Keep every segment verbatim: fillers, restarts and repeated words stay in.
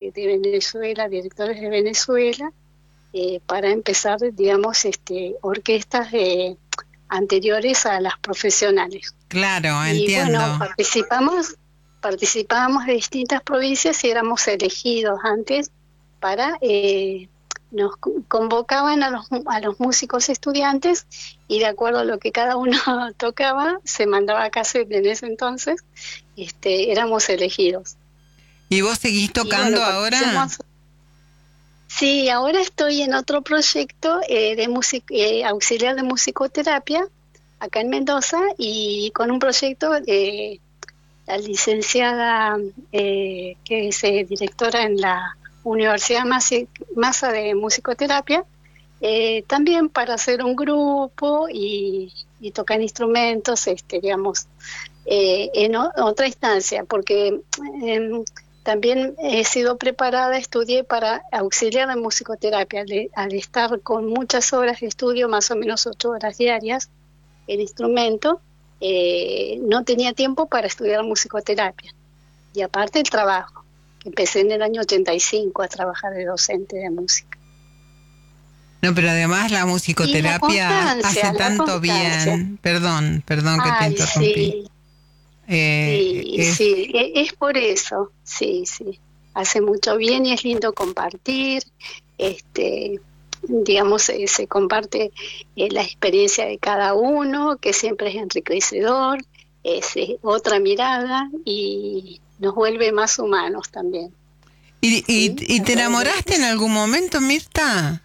de, de Venezuela, directores de Venezuela, eh, para empezar, digamos, este, orquestas de, anteriores a las profesionales. Claro, y entiendo. Bueno, participamos, participábamos de distintas provincias y éramos elegidos antes para... Eh, nos convocaban a los, a los músicos estudiantes y de acuerdo a lo que cada uno tocaba, se mandaba a cassette en ese entonces, este, éramos elegidos. ¿Y vos seguís tocando bueno, ahora? Sí, ahora estoy en otro proyecto eh, de music eh, auxiliar de musicoterapia acá en Mendoza y con un proyecto de la licenciada eh, que es eh, directora en la Universidad Massa de Musicoterapia, eh, también para hacer un grupo y, y tocar instrumentos, este, digamos, eh, en o, otra instancia, porque eh, también he sido preparada, estudié para auxiliar de musicoterapia, al, al estar con muchas horas de estudio, más o menos ocho horas diarias, el instrumento, eh, no tenía tiempo para estudiar musicoterapia. Y aparte el trabajo. Empecé en el año ochenta y cinco a trabajar de docente de música. No, pero además la musicoterapia la hace tanto bien. Perdón, perdón que Ay, te interrumpí. Sí, Eh, sí, es... sí, es por eso, sí, sí. Hace mucho bien y es lindo compartir, este, digamos, eh, se comparte eh, la experiencia de cada uno, que siempre es enriquecedor, es eh, otra mirada y nos vuelve más humanos también. ¿Y, y, ¿Sí? ¿y te enamoraste en algún momento, Mirta?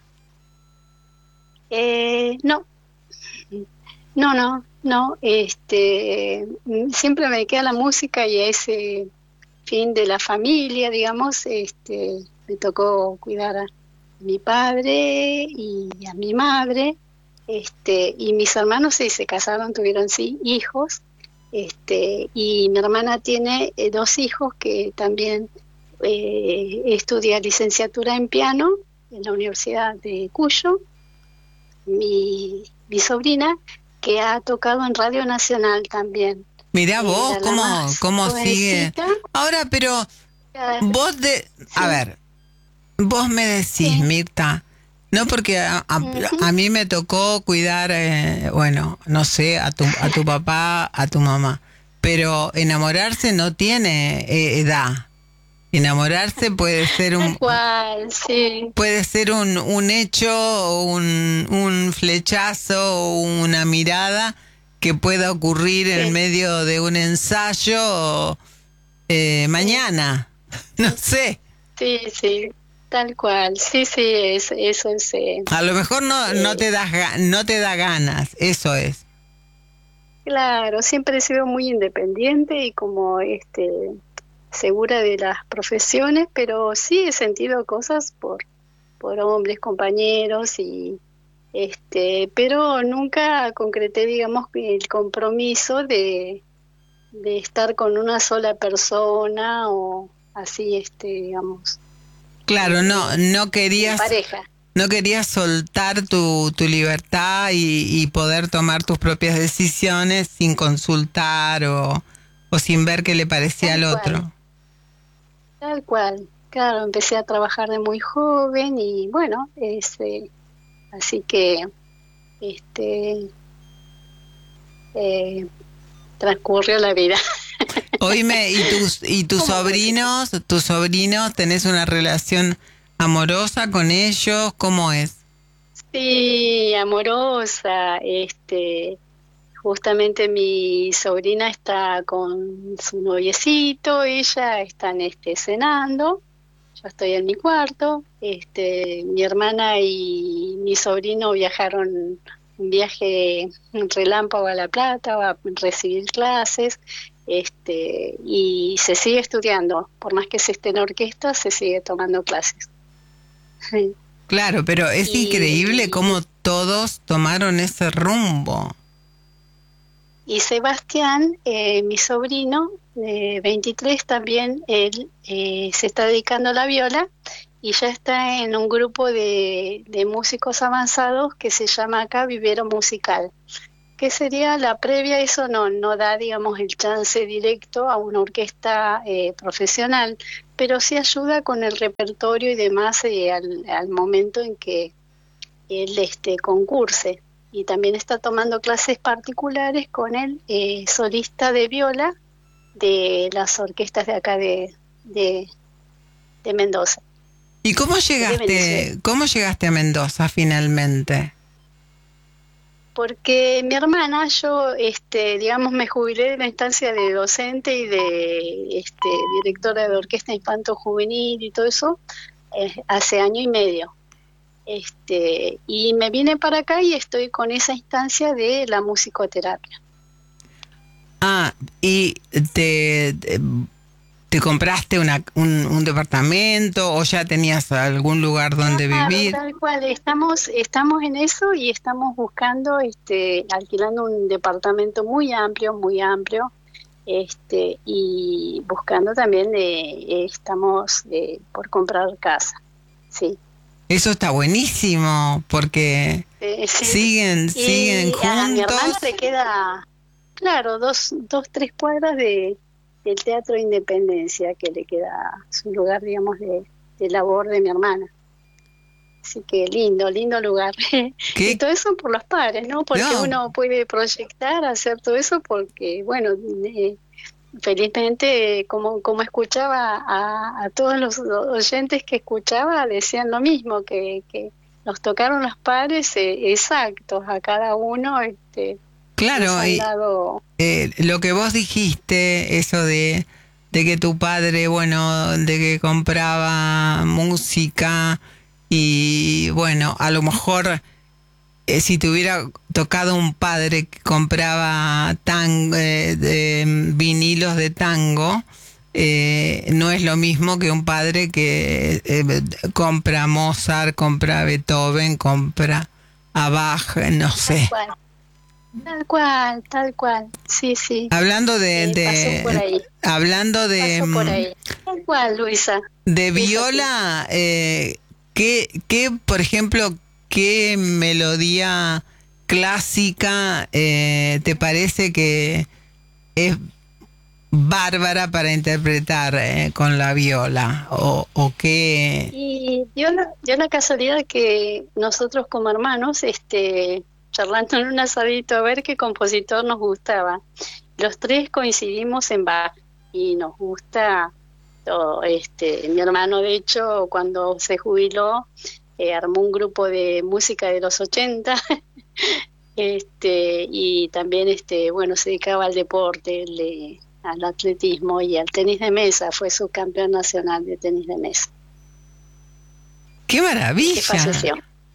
Eh, no, no, no, no, este, siempre me dediqué a la música y a ese fin de la familia, digamos, este, me tocó cuidar a mi padre y a mi madre, este, y mis hermanos sí se casaron, tuvieron sí hijos, este, y mi hermana tiene eh, dos hijos que también eh, estudia licenciatura en piano en la Universidad de Cuyo. Mi, mi sobrina que ha tocado en Radio Nacional también. Mirá vos, cómo, cómo sigue. Ahora, pero uh, vos de... Sí. A ver, vos me decís, sí. Mirta, no porque a, a, uh-huh. a mí me tocó cuidar, eh, bueno, no sé, a tu, a tu papá, a tu mamá, pero enamorarse no tiene eh, edad. Enamorarse puede ser un... Cual, sí. Puede ser un, un hecho, un, un flechazo, o una mirada que pueda ocurrir sí. en medio de un ensayo eh, mañana, sí. no sé. Sí, sí, tal cual, sí, sí, es, eso es... Eh, A lo mejor no, eh, no, te das, no te da ganas, eso es. Claro, siempre he sido muy independiente y como este segura de las profesiones, pero sí he sentido cosas por, por hombres, compañeros y... Este, pero nunca concreté, digamos, el compromiso de, de estar con una sola persona o así, este, digamos. Claro, no, no querías, pareja. no querías soltar tu, tu libertad y, y poder tomar tus propias decisiones sin consultar o, o sin ver qué le parecía al otro. Tal cual, claro, empecé a trabajar de muy joven y bueno, este, así que, este, eh, transcurrió la vida. Oíme, ¿y tus, y tus sobrinos, tus sobrinos, tenés una relación amorosa con ellos? ¿Cómo es? Sí, amorosa, este, justamente mi sobrina está con su noviecito, ella están este, cenando, yo estoy en mi cuarto, este, mi hermana y mi sobrino viajaron un viaje relámpago a La Plata a recibir clases, este, y se sigue estudiando, por más que se esté en orquesta, se sigue tomando clases. Claro, pero es y, increíble cómo todos tomaron ese rumbo. Y Sebastián, eh, mi sobrino, de veintitrés, también él eh, se está dedicando a la viola y ya está en un grupo de, de músicos avanzados que se llama acá Vivero Musical, que sería la previa. Eso no, no da, digamos, el chance directo a una orquesta eh, profesional, pero sí ayuda con el repertorio y demás eh, al, al momento en que él este, concurse. Y también está tomando clases particulares con el eh, solista de viola de las orquestas de acá de, de, de Mendoza. ¿Y cómo llegaste, cómo llegaste a Mendoza finalmente? Porque mi hermana, yo, este, digamos, me jubilé de la instancia de docente y de este, directora de orquesta infanto juvenil y todo eso eh, hace año y medio. Este, y me vine para acá y estoy con esa instancia de la musicoterapia. Ah, y te, te, te compraste una, un, un departamento o ya tenías algún lugar donde Claro, vivir. tal cual, estamos, estamos en eso y estamos buscando, este, alquilando un departamento muy amplio, muy amplio, este, y buscando también, eh, estamos eh, por comprar casa, sí. Eso está buenísimo, porque eh, sí. siguen, y siguen juntos. A mi hermana le queda, claro, dos, dos, tres cuadras de del Teatro Independencia, que le queda su lugar, digamos, de, de labor de mi hermana. Así que lindo, lindo lugar. ¿Qué? Y todo eso por los padres, ¿no? Porque no. uno puede proyectar, hacer todo eso, porque, bueno, eh, felizmente, como, como escuchaba a, a todos los oyentes que escuchaba, decían lo mismo, que, que nos tocaron los padres eh, exactos a cada uno. Este, claro, y, dado... eh, lo que vos dijiste, eso de, de que tu padre, bueno, de que compraba música y, bueno, a lo mejor... Eh, si te hubiera tocado un padre que compraba tango, eh, de, vinilos de tango, eh, no es lo mismo que un padre que eh, compra Mozart, compra Beethoven, compra a Bach, no sé. Tal cual, tal cual, tal cual. Sí, sí. Hablando de, eh, de pasó por ahí. hablando de pasó por ahí. Tal cual, Luisa. De viola, eh, ¿qué, qué, por ejemplo, qué melodía clásica eh, te parece que es bárbara para interpretar eh, con la viola? ¿O, o qué? Y dio la, dio la casualidad que nosotros como hermanos, este, charlando en un asadito a ver qué compositor nos gustaba, los tres coincidimos en Bach y nos gusta todo. Este, mi hermano, de hecho, cuando se jubiló, Eh, armó un grupo de música de los ochenta este, y también este, bueno, se dedicaba al deporte, le, al atletismo y al tenis de mesa, fue subcampeón nacional de tenis de mesa. ¡Qué maravilla! Que falleció.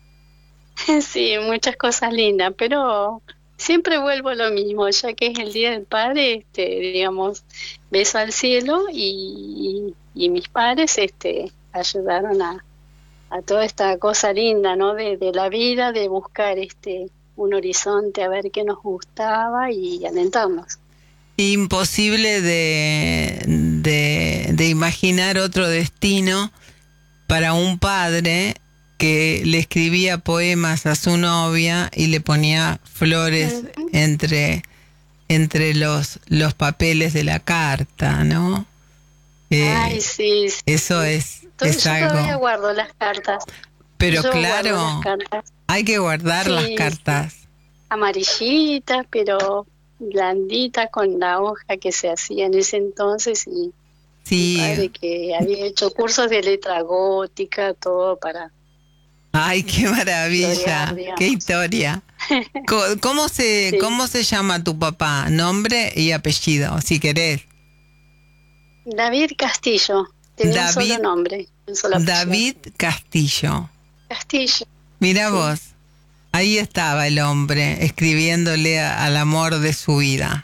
Sí, muchas cosas lindas, pero siempre vuelvo a lo mismo, ya que es el Día del Padre, este, digamos, beso al cielo y, y, y mis padres este, ayudaron a a toda esta cosa linda, ¿no? De, de la vida, de buscar este un horizonte, a ver qué nos gustaba y alentarnos. Imposible de, de, de imaginar otro destino para un padre que le escribía poemas a su novia y le ponía flores uh-huh. entre, entre los, los papeles de la carta, ¿no? Eh, Ay, sí, sí. Eso es... Entonces, es yo algo. todavía guardo las cartas. Pero yo claro, las cartas. Hay que guardar sí, las cartas. Sí. Amarillitas, pero blanditas, con la hoja que se hacía en ese entonces. Y sí. mi padre que había hecho cursos de letra gótica, todo para... Ay, qué maravilla, historiar, qué historia. ¿Cómo se, sí. ¿Cómo se llama tu papá? Nombre y apellido, si querés. David Castillo. Tenía David, un solo nombre, un solo David Castillo. Castillo. Mira sí. vos, ahí estaba el hombre escribiéndole a, al amor de su vida.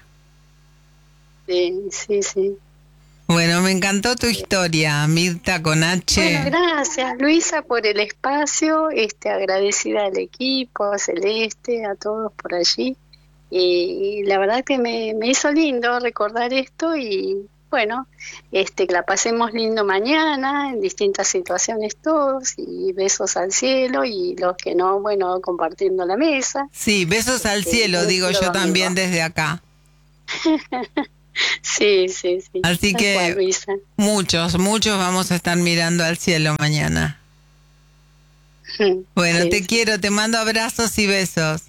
Sí, sí, sí. Bueno, me encantó tu sí. historia, Mirta con H. Bueno, gracias, Luisa, por el espacio, este, agradecida al equipo, a Celeste, a todos por allí. Y, y la verdad que me, me hizo lindo recordar esto y... Bueno, este, que la pasemos lindo mañana, en distintas situaciones todos, y besos al cielo, y los que no, bueno, compartiendo la mesa. Sí, besos al este, cielo, digo yo domingo. También desde acá. Sí, sí, sí. Así Tal que cual, Luisa. muchos, muchos vamos a estar mirando al cielo mañana. Bueno, Sí, te sí. quiero, te mando abrazos y besos.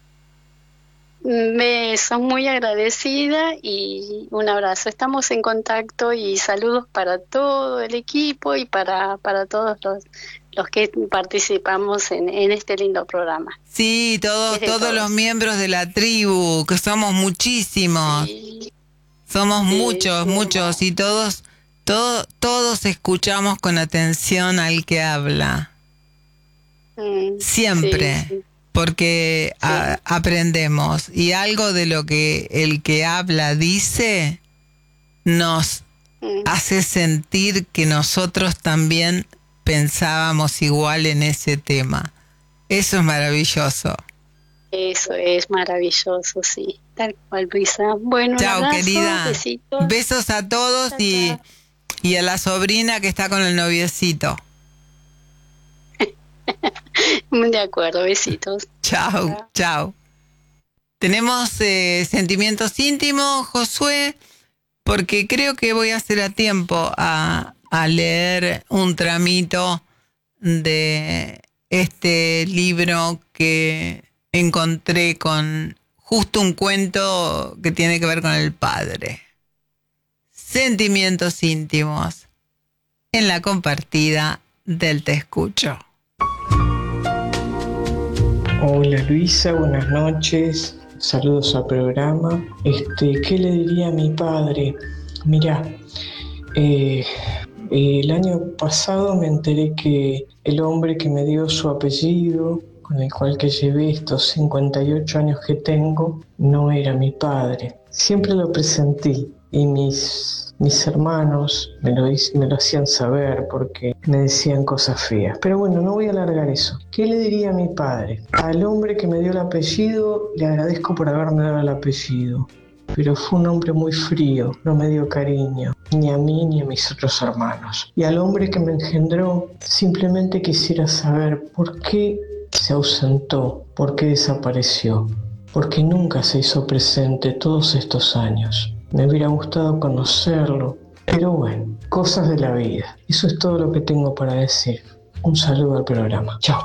Me son muy agradecida y un abrazo. Estamos en contacto y saludos para todo el equipo y para, para todos los, los que participamos en, en este lindo programa. Sí, todos, todos, todos los miembros de la tribu, que somos muchísimos. Sí. Somos Sí, muchos, sí, muchos, bueno. Y todos, todos, todos escuchamos con atención al que habla. Mm, Siempre. Sí, sí. Porque sí. a, aprendemos y algo de lo que el que habla dice nos mm. hace sentir que nosotros también pensábamos igual en ese tema. Eso es maravilloso. Eso es maravilloso, sí. Tal cual, Luisa. Bueno, chao, un abrazo, querida. Besitos. Besos a todos chao, y, chao. y a la sobrina que está con el noviecito. De acuerdo, besitos. Chao, chao. Tenemos eh, sentimientos íntimos, Josué, porque creo que voy a hacer a tiempo a, a leer un tramito de este libro que encontré con justo un cuento que tiene que ver con el padre. Sentimientos íntimos en la compartida del Te Escucho. Hola Luisa, buenas noches, saludos al programa. Este, ¿qué le diría a mi padre? Mirá, eh, el año pasado me enteré que el hombre que me dio su apellido, con el cual que llevé estos cincuenta y ocho años que tengo, no era mi padre. Siempre lo presentí y mis... Mis hermanos me lo, me lo hacían saber porque me decían cosas feas. Pero bueno, no voy a alargar eso. ¿Qué le diría a mi padre? Al hombre que me dio el apellido, le agradezco por haberme dado el apellido. Pero fue un hombre muy frío, no me dio cariño, ni a mí ni a mis otros hermanos. Y al hombre que me engendró, simplemente quisiera saber por qué se ausentó, por qué desapareció, porque nunca se hizo presente todos estos años. Me hubiera gustado conocerlo, pero bueno, cosas de la vida. Eso es todo lo que tengo para decir. Un saludo al programa. Chao.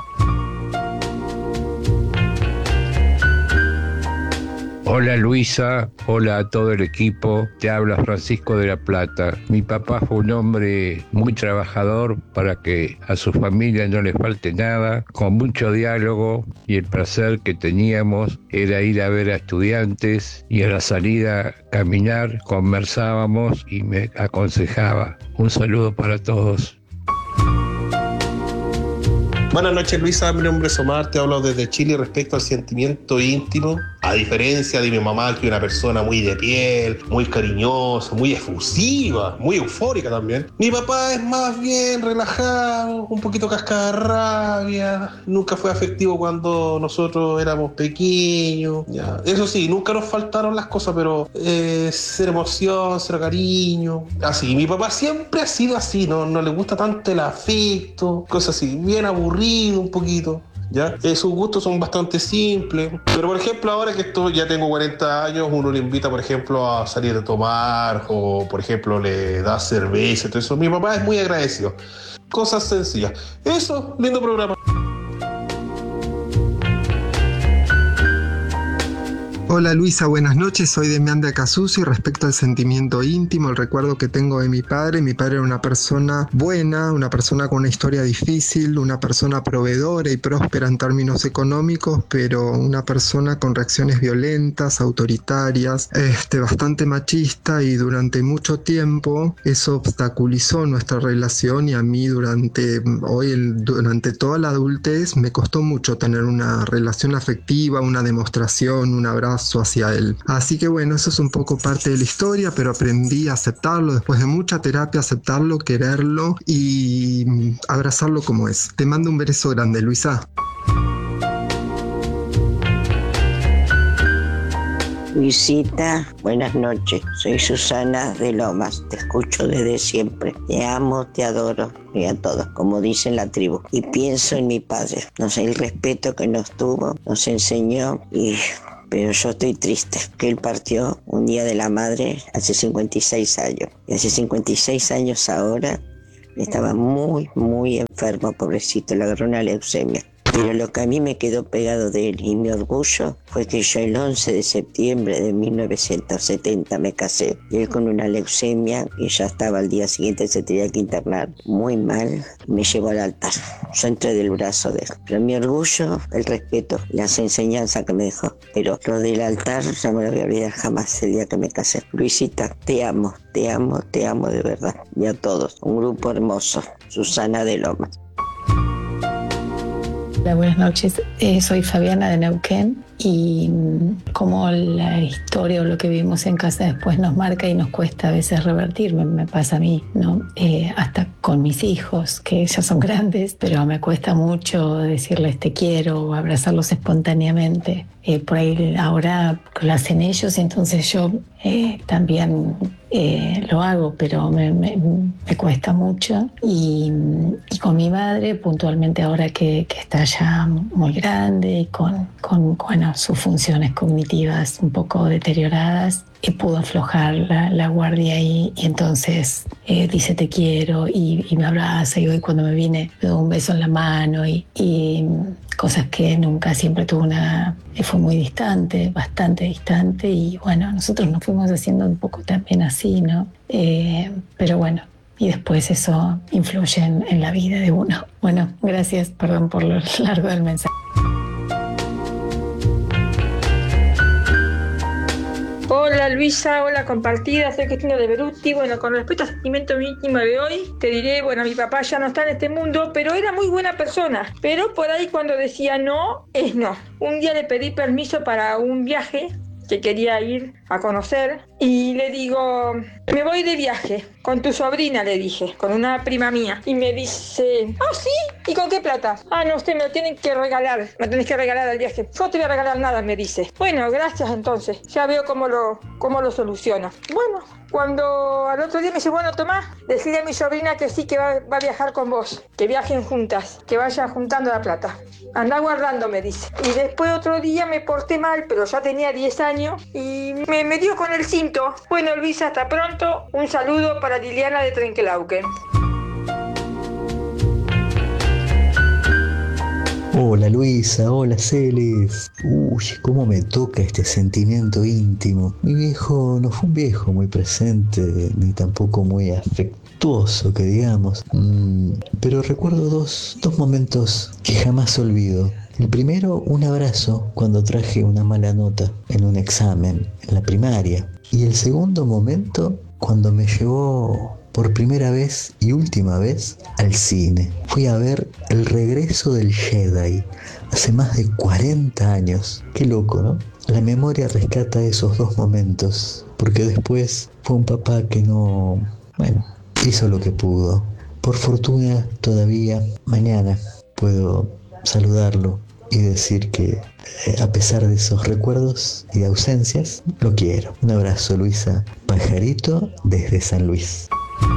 Hola Luisa, hola a todo el equipo, te habla Francisco de la Plata. Mi papá fue un hombre muy trabajador para que a su familia no le falte nada, con mucho diálogo, y el placer que teníamos era ir a ver a estudiantes y a la salida caminar, conversábamos y me aconsejaba. Un saludo para todos. Buenas noches Luisa, mi nombre es Omar, te hablo desde Chile respecto al sentimiento íntimo. A diferencia de mi mamá, que es una persona muy de piel, muy cariñosa, muy efusiva, muy eufórica también, mi papá es más bien relajado, un poquito cascarrabia, nunca fue afectivo cuando nosotros éramos pequeños. Ya. Eso sí, nunca nos faltaron las cosas, pero eh, ser emoción, ser cariño, así. Mi papá siempre ha sido así, no, no le gusta tanto el afecto, cosas así, bien aburrido un poquito. ¿Ya? Eh, sus gustos son bastante simples, pero por ejemplo ahora que esto, ya tengo cuarenta años, uno le invita por ejemplo a salir a tomar o por ejemplo le da cerveza, todo eso. Mi papá es muy agradecido, cosas sencillas. Eso, lindo programa. Hola Luisa, buenas noches, soy Demián de Acasuso y respecto al sentimiento íntimo, el recuerdo que tengo de mi padre, mi padre era una persona buena, una persona con una historia difícil, una persona proveedora y próspera en términos económicos, pero una persona con reacciones violentas, autoritarias, este, bastante machista, y durante mucho tiempo eso obstaculizó nuestra relación, y a mí durante, hoy, durante toda la adultez me costó mucho tener una relación afectiva, una demostración, un abrazo hacia él. Así que bueno, eso es un poco parte de la historia, pero aprendí a aceptarlo después de mucha terapia, aceptarlo, quererlo y abrazarlo como es. Te mando un beso grande, Luisa. Luisita, buenas noches. Soy Susana de Lomas. Te escucho desde siempre. Te amo, te adoro y a todos, como dice la tribu. Y pienso en mi padre. No sé, el respeto que nos tuvo, nos enseñó y pero yo estoy triste, que él partió un día de la madre hace cincuenta y seis años. Y hace cincuenta y seis años ahora estaba muy, muy enfermo, pobrecito, le agarró una leucemia. Pero lo que a mí me quedó pegado de él y mi orgullo fue que yo el once de septiembre de mil novecientos setenta me casé. Y él con una leucemia y ya estaba al día siguiente, se tenía que internar muy mal, me llevó al altar. Yo entré del brazo de él. Pero mi orgullo, el respeto, las enseñanzas que me dejó. Pero lo del altar no me lo voy a olvidar jamás el día que me casé. Luisita, te amo, te amo, te amo de verdad. Y a todos, un grupo hermoso. Susana de Lomas. Hola, buenas noches. Eh, soy Fabiana de Neuquén y como la historia o lo que vivimos en casa después nos marca y nos cuesta a veces revertir, me, me pasa a mí, ¿no? Eh, hasta con mis hijos, que ya son grandes, pero me cuesta mucho decirles te quiero o abrazarlos espontáneamente. Eh, por ahí ahora lo hacen ellos y entonces yo eh, también eh, lo hago, pero me, me, me cuesta mucho. Y, y con mi madre, puntualmente ahora que, que está ya muy grande y con, con bueno, sus funciones cognitivas un poco deterioradas, y pudo aflojar la, la guardia y, y entonces eh, dice te quiero y, y me abraza y hoy cuando me viene me da un beso en la mano y, y cosas que nunca, siempre tuvo una... fue muy distante, bastante distante y bueno, nosotros nos fuimos haciendo un poco también así, ¿no? Eh, pero bueno, y después eso influye en, en la vida de uno. Bueno, gracias, perdón por lo largo del mensaje. Hola Luisa, hola compartida, soy Cristina de Beruti. Bueno, con respecto al sentimiento íntimo de hoy, te diré, bueno, mi papá ya no está en este mundo, pero era muy buena persona. Pero por ahí cuando decía no, es no. Un día le pedí permiso para un viaje que quería ir a conocer y le digo, me voy de viaje con tu sobrina, le dije, con una prima mía. Y me dice, ah, ¿sí? ¿Y con qué plata? Ah, no, usted me lo tienen que regalar, me tenés que regalar el viaje. Yo no te voy a regalar nada, me dice. Bueno, gracias entonces, ya veo cómo lo, cómo lo soluciona. Bueno, cuando al otro día me dice, bueno, Tomás, decirle a mi sobrina que sí, que va, va a viajar con vos, que viajen juntas, que vaya juntando la plata. Andá guardando, me dice. Y después otro día me porté mal, pero ya tenía diez años y me, me dio con el cinto. Bueno, Luisa, hasta pronto. Un saludo para Liliana de Trenquelauquen. Hola Luisa, hola Celes. Uy, cómo me toca este sentimiento íntimo. Mi viejo no fue un viejo muy presente, ni tampoco muy afectuoso, que digamos. Mm, pero recuerdo dos, dos momentos que jamás olvido. El primero, un abrazo cuando traje una mala nota en un examen en la primaria. Y el segundo momento, cuando me llevó por primera vez y última vez al cine. Fui a ver El regreso del Jedi hace más de cuarenta años. Qué loco, ¿no? La memoria rescata esos dos momentos, porque después fue un papá que no, bueno, hizo lo que pudo. Por fortuna todavía mañana puedo saludarlo y decir que eh, a pesar de esos recuerdos y de ausencias, lo quiero. Un abrazo, Luisa Pajarito, desde San Luis.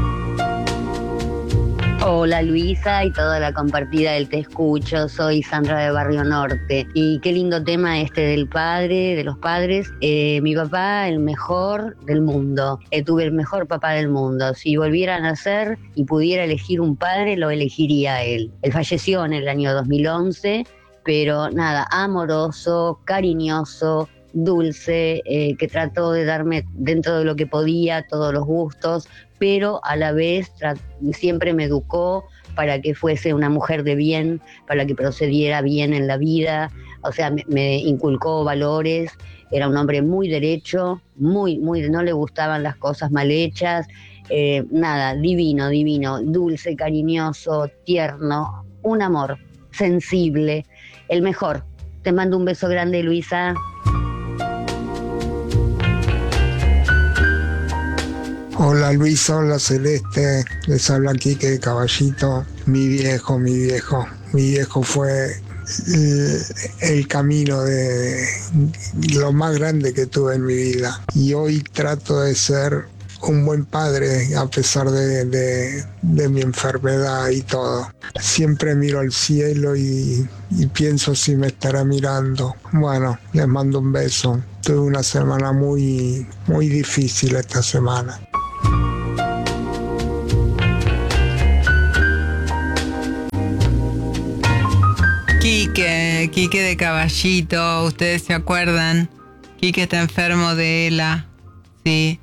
Hola Luisa y toda la compartida del Te Escucho, soy Sandra de Barrio Norte y qué lindo tema este del padre, de los padres. Eh, mi papá, el mejor del mundo, eh, tuve el mejor papá del mundo. Si volviera a nacer y pudiera elegir un padre, lo elegiría a él. Él falleció en el año dos mil once, pero nada, amoroso, cariñoso, dulce, eh, que trató de darme dentro de lo que podía todos los gustos, pero a la vez tra- siempre me educó para que fuese una mujer de bien, para que procediera bien en la vida, o sea, me, me inculcó valores. Era un hombre muy derecho, muy, muy, no le gustaban las cosas mal hechas, eh, nada, divino, divino, dulce, cariñoso, tierno, un amor, sensible, el mejor. Te mando un beso grande, Luisa. Hola Luisa, hola Celeste, les habla Quique de Caballito. Mi viejo, mi viejo, mi viejo fue el, el camino de lo más grande que tuve en mi vida. Y hoy trato de ser un buen padre a pesar de, de, de mi enfermedad y todo. Siempre miro al cielo y, y pienso si me estará mirando. Bueno, les mando un beso. Tuve una semana muy, muy difícil esta semana. Quique, Quique de Caballito, ¿ustedes se acuerdan? Quique está enfermo de ELA, sí.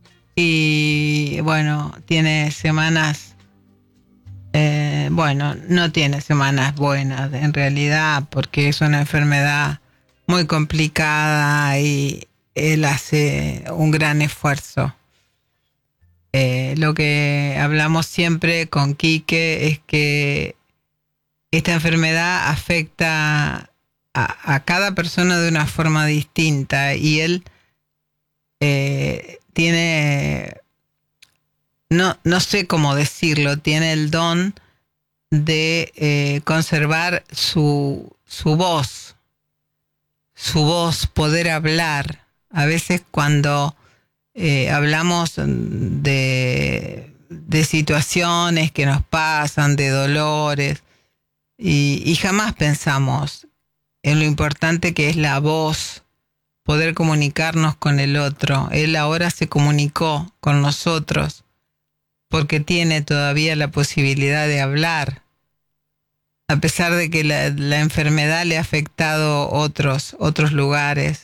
Y bueno, tiene semanas, eh, bueno, no tiene semanas buenas en realidad, porque es una enfermedad muy complicada y él hace un gran esfuerzo. Eh, lo que hablamos siempre con Quique es que esta enfermedad afecta a, a cada persona de una forma distinta y él eh, tiene, no, no sé cómo decirlo, tiene el don de eh, conservar su, su voz, su voz, poder hablar. A veces cuando eh, hablamos de, de situaciones que nos pasan, de dolores, y, y jamás pensamos en lo importante que es la voz, poder comunicarnos con el otro. Él ahora se comunicó con nosotros porque tiene todavía la posibilidad de hablar, a pesar de que la, la enfermedad le ha afectado otros, otros lugares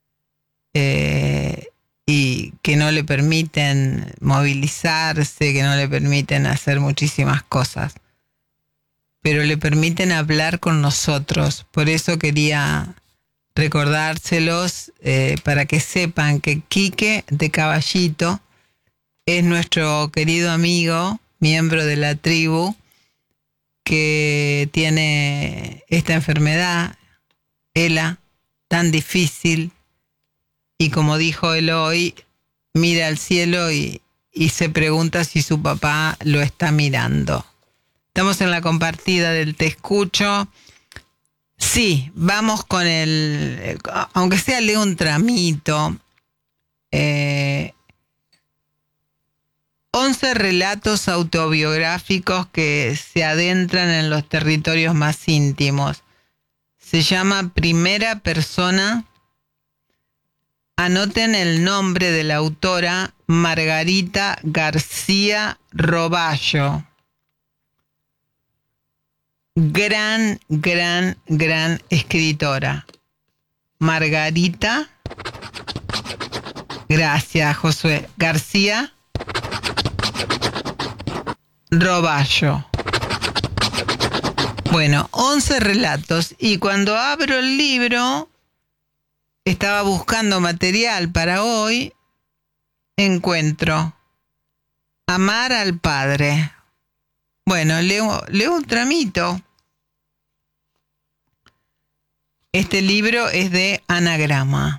eh, y que no le permiten movilizarse, que no le permiten hacer muchísimas cosas, pero le permiten hablar con nosotros. Por eso quería recordárselos eh, para que sepan que Quique de Caballito es nuestro querido amigo, miembro de la tribu, que tiene esta enfermedad, ELA, tan difícil, y como dijo él hoy, mira al cielo y, y se pregunta si su papá lo está mirando. Estamos en la compartida del Te Escucho. Sí, vamos con el, aunque sea leo un tramito, eh, once relatos autobiográficos que se adentran en los territorios más íntimos. Se llama Primera Persona. Anoten el nombre de la autora, Margarita García Roballo. Gran, gran, gran escritora. Margarita, gracias Josué, García Roballo. Bueno, once relatos. Y cuando abro el libro, estaba buscando material para hoy, encuentro Amar al Padre. Bueno, leo, leo un tramito. Este libro es de Anagrama.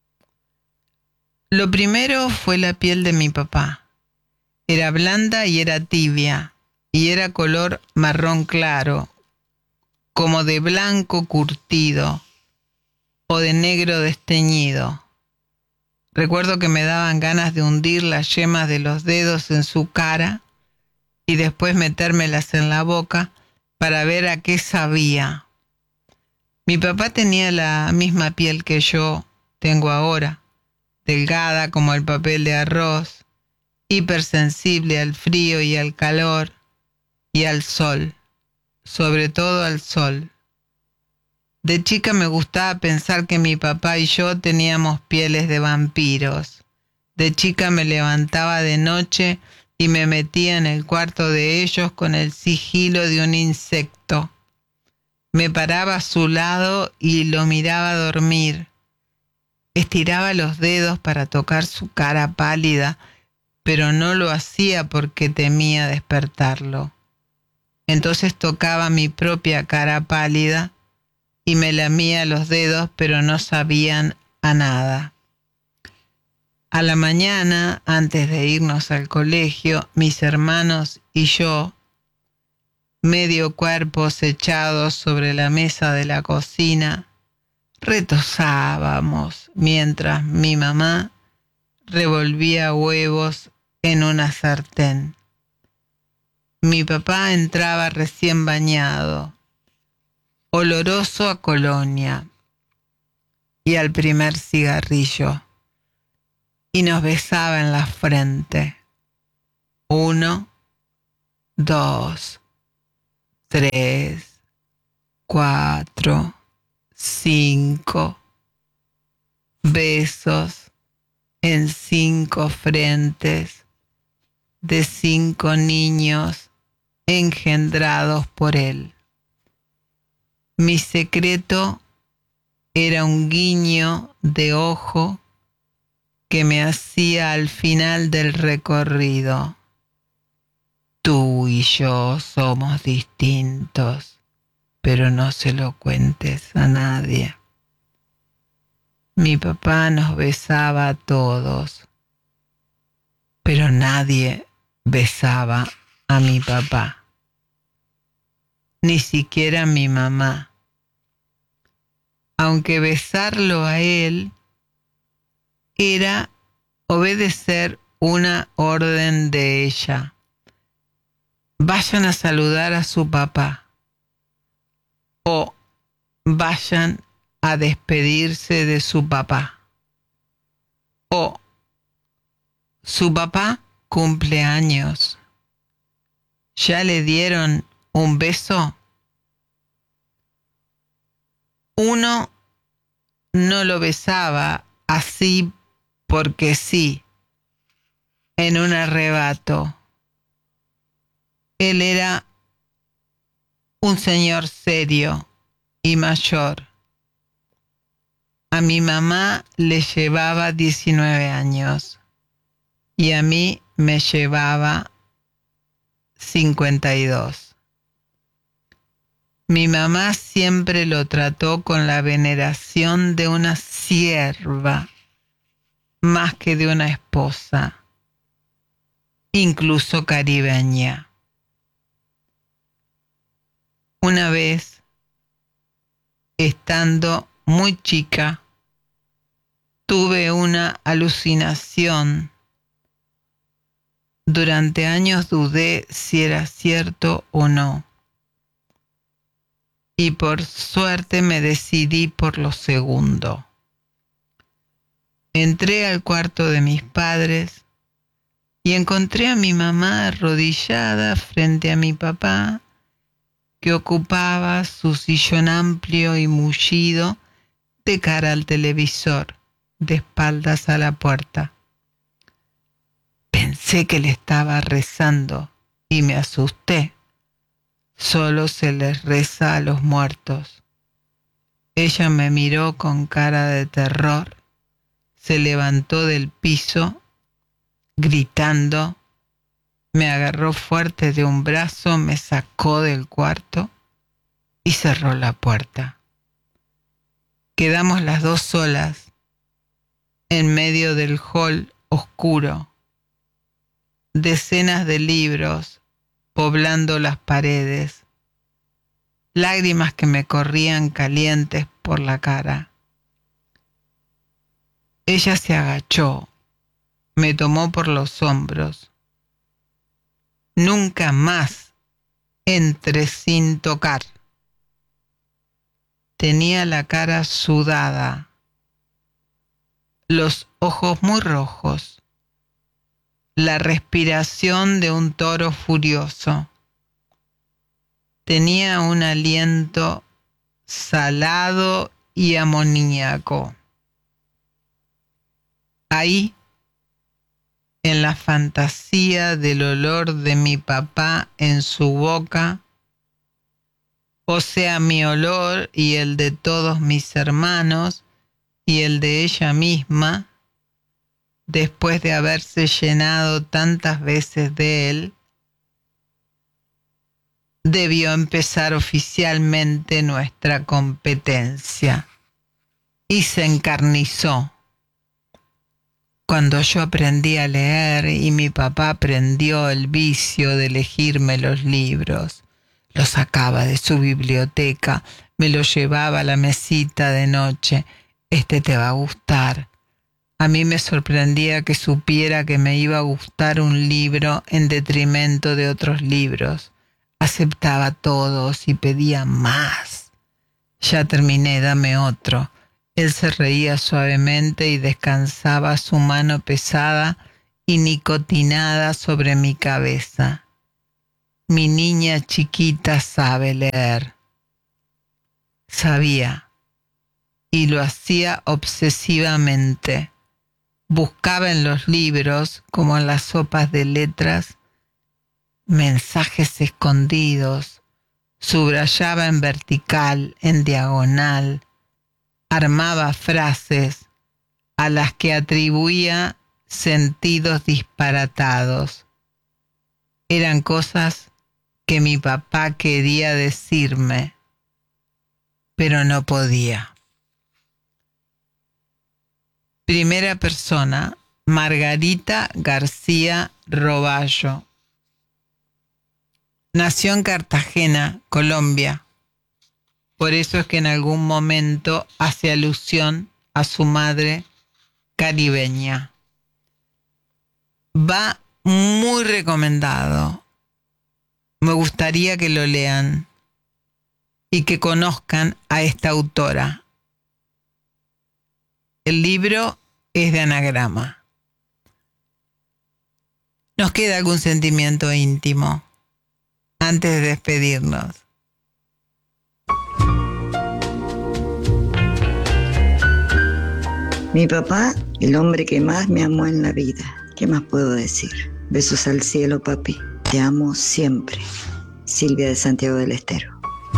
Lo primero fue la piel de mi papá. Era blanda y era tibia, y era color marrón claro, como de blanco curtido o de negro desteñido. Recuerdo que me daban ganas de hundir las yemas de los dedos en su cara y después metérmelas en la boca para ver a qué sabía. Mi papá tenía la misma piel que yo tengo ahora, delgada como el papel de arroz, hipersensible al frío y al calor y al sol, sobre todo al sol. De chica me gustaba pensar que mi papá y yo teníamos pieles de vampiros. De chica me levantaba de noche y me metía en el cuarto de ellos con el sigilo de un insecto. Me paraba a su lado y lo miraba dormir. Estiraba los dedos para tocar su cara pálida, pero no lo hacía porque temía despertarlo. Entonces tocaba mi propia cara pálida y me lamía los dedos, pero no sabían a nada. A la mañana, antes de irnos al colegio, mis hermanos y yo, medio cuerpos echados sobre la mesa de la cocina, retosábamos mientras mi mamá revolvía huevos en una sartén. Mi papá entraba recién bañado, oloroso a colonia y al primer cigarrillo, y nos besaba en la frente. Uno, dos, tres, cuatro, cinco. Besos en cinco frentes de cinco niños engendrados por él. Mi secreto era un guiño de ojo que me hacía al final del recorrido. Tú y yo somos distintos, pero no se lo cuentes a nadie. Mi papá nos besaba a todos, pero nadie besaba a mi papá, ni siquiera a mi mamá, aunque besarlo a él era obedecer una orden de ella. Vayan a saludar a su papá o vayan a despedirse de su papá o su papá cumple años. ¿Ya le dieron un beso? Uno no lo besaba así porque sí, en un arrebato. Él era un señor serio y mayor. A mi mamá le llevaba diecinueve años y a mí me llevaba cincuenta y dos. Mi mamá siempre lo trató con la veneración de una sierva más que de una esposa, incluso caribeña. Una vez, estando muy chica, tuve una alucinación. Durante años dudé si era cierto o no. Y por suerte me decidí por lo segundo. Entré al cuarto de mis padres y encontré a mi mamá arrodillada frente a mi papá, que ocupaba su sillón amplio y mullido de cara al televisor, de espaldas a la puerta. Pensé que le estaba rezando y me asusté. Solo se les reza a los muertos. Ella me miró con cara de terror, se levantó del piso, gritando, me agarró fuerte de un brazo, me sacó del cuarto y cerró la puerta. Quedamos las dos solas en medio del hall oscuro, decenas de libros poblando las paredes, lágrimas que me corrían calientes por la cara. Ella se agachó, me tomó por los hombros. Nunca más entré sin tocar. Tenía la cara sudada, los ojos muy rojos, la respiración de un toro furioso. Tenía un aliento salado y amoníaco. Ahí, en la fantasía del olor de mi papá en su boca, o sea, mi olor y el de todos mis hermanos y el de ella misma, después de haberse llenado tantas veces de él, debió empezar oficialmente nuestra competencia y se encarnizó. Cuando yo aprendí a leer y mi papá aprendió el vicio de elegirme los libros, los sacaba de su biblioteca, me lo llevaba a la mesita de noche. Este te va a gustar. A mí me sorprendía que supiera que me iba a gustar un libro en detrimento de otros libros. Aceptaba todos y pedía más. Ya terminé, dame otro. Él se reía suavemente y descansaba su mano pesada y nicotinada sobre mi cabeza. Mi niña chiquita sabe leer. Sabía, y lo hacía obsesivamente. Buscaba en los libros, como en las sopas de letras, mensajes escondidos, subrayaba en vertical, en diagonal, armaba frases a las que atribuía sentidos disparatados. Eran cosas que mi papá quería decirme, pero no podía. Primera persona, Margarita García Roballo. Nació en Cartagena, Colombia. Por eso es que en algún momento hace alusión a su madre caribeña. Va muy recomendado. Me gustaría que lo lean y que conozcan a esta autora. El libro es de anagrama. ¿Nos queda algún sentimiento íntimo antes de despedirnos? Mi papá, el hombre que más me amó en la vida. ¿Qué más puedo decir? Besos al cielo, papi. Te amo siempre. Silvia de Santiago del Estero.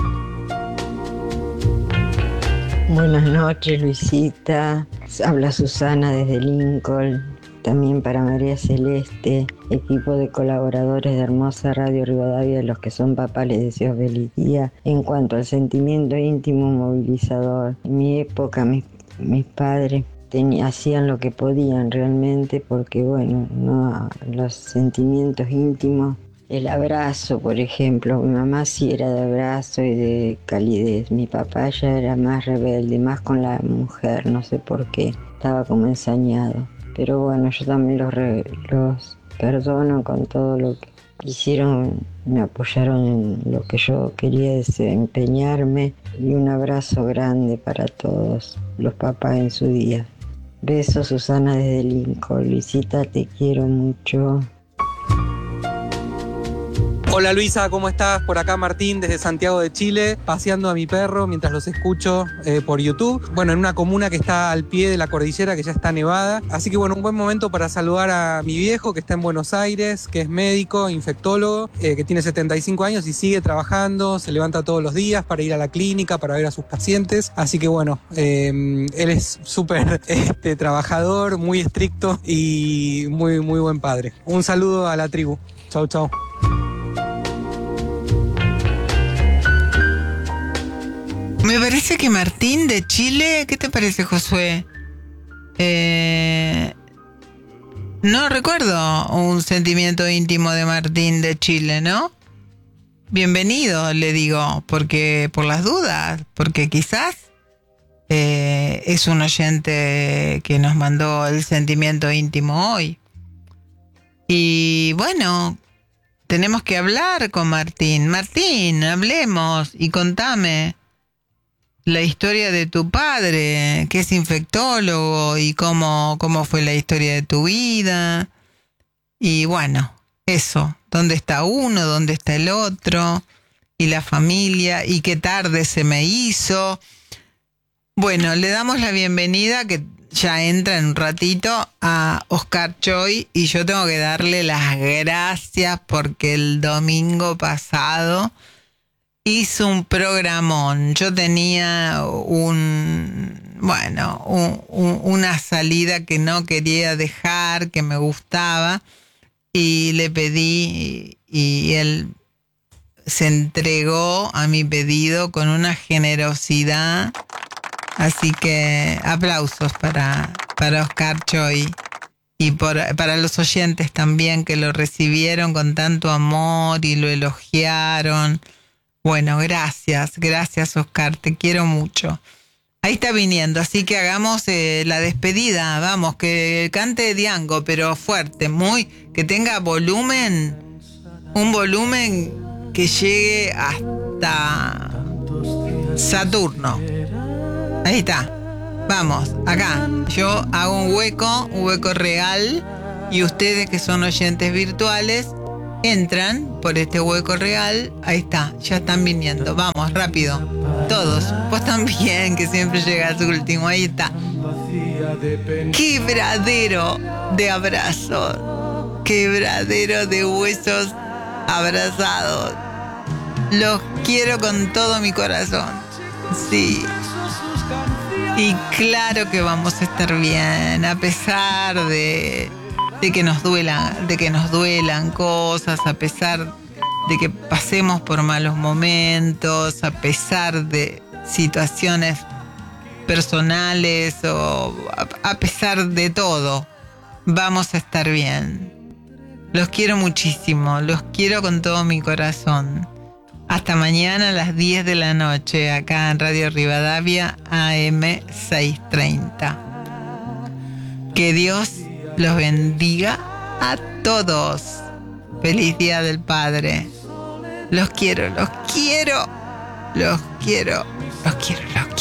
Buenas noches, Luisita. Habla Susana desde Lincoln. También para María Celeste, equipo de colaboradores de Hermosa Radio Rivadavia, de los que son papás les deseo feliz día. En cuanto al sentimiento íntimo movilizador, en mi época mis, mis padres tenía, hacían lo que podían realmente, porque bueno, no, los sentimientos íntimos, el abrazo, por ejemplo, mi mamá sí era de abrazo y de calidez, mi papá ya era más rebelde, más con la mujer, no sé por qué, estaba como ensañado. Pero bueno, yo también los, re, los perdono con todo lo que hicieron, me apoyaron en lo que yo quería desempeñarme, y un abrazo grande para todos los papás en su día. Besos, Susana desde Lincoln. Luisita, te quiero mucho. Hola Luisa, ¿cómo estás? Por acá Martín desde Santiago de Chile, paseando a mi perro mientras los escucho eh, por YouTube. Bueno, en una comuna que está al pie de la cordillera, que ya está nevada. Así que bueno, un buen momento para saludar a mi viejo que está en Buenos Aires, que es médico, infectólogo, eh, que tiene setenta y cinco años y sigue trabajando, se levanta todos los días para ir a la clínica, para ver a sus pacientes. Así que bueno, eh, él es súper este, trabajador, muy estricto y muy, muy buen padre. Un saludo a la tribu. Chau, chau. Me parece que Martín de Chile, ¿qué te parece, Josué? Eh, no recuerdo un sentimiento íntimo de Martín de Chile, ¿no? Bienvenido, le digo, porque por las dudas, porque quizás eh, es un oyente que nos mandó el sentimiento íntimo hoy. Y bueno, tenemos que hablar con Martín. Martín, hablemos y contame la historia de tu padre, que es infectólogo, y cómo, cómo fue la historia de tu vida. Y bueno, eso, dónde está uno, dónde está el otro, y la familia, y qué tarde se me hizo. Bueno, le damos la bienvenida, que ya entra en un ratito, a Oscar Choi, y yo tengo que darle las gracias porque el domingo pasado hizo un programón. Yo tenía un, bueno, un, un, una salida que no quería dejar, que me gustaba, y le pedí, y él se entregó a mi pedido con una generosidad. Así que aplausos para, para Oscar Choi y por, para los oyentes también, que lo recibieron con tanto amor y lo elogiaron. Bueno, gracias, gracias Oscar, te quiero mucho. Ahí está viniendo, así que hagamos eh, la despedida, vamos, que cante Diango, pero fuerte, muy, que tenga volumen, un volumen que llegue hasta Saturno. Ahí está, vamos, acá, yo hago un hueco, un hueco real, y ustedes que son oyentes virtuales, entran por este hueco real, ahí está, ya están viniendo, vamos, rápido, todos, vos también, que siempre llegas último, ahí está. Quebradero de abrazos, quebradero de huesos abrazados, los quiero con todo mi corazón, sí, y claro que vamos a estar bien, a pesar de... de que nos duelan, de que nos duelan cosas, a pesar de que pasemos por malos momentos, a pesar de situaciones personales o a, a pesar de todo, vamos a estar bien. Los quiero muchísimo, los quiero con todo mi corazón. Hasta mañana a las diez de la noche, acá en Radio Rivadavia, A M seiscientos treinta. Que Dios los bendiga a todos. Feliz Día del Padre. Los quiero, los quiero, los quiero, los quiero, los quiero.